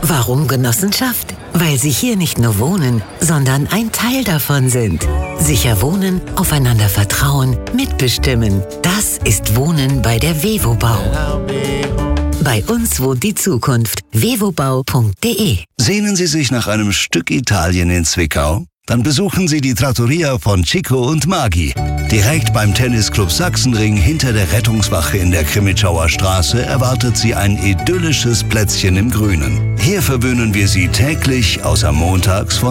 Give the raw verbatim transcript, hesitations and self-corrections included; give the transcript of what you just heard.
Warum Genossenschaft? Weil Sie hier nicht nur wohnen, sondern ein Teil davon sind. Sicher wohnen, aufeinander vertrauen, mitbestimmen. Das ist Wohnen bei der Wevobau. Bei uns wohnt die Zukunft. wevobau punkt de. Sehnen Sie sich nach einem Stück Italien in Zwickau? Dann besuchen Sie die Trattoria von Chico und Magi. Direkt beim Tennisclub Sachsenring hinter der Rettungswache in der Krimitschauer Straße erwartet Sie ein idyllisches Plätzchen im Grünen. Hier verwöhnen wir Sie täglich, außer montags von